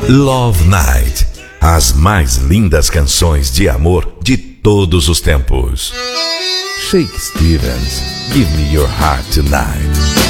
Love Night, as mais lindas canções de amor de todos os tempos. Shake Stevens, Give Me Your Heart Tonight.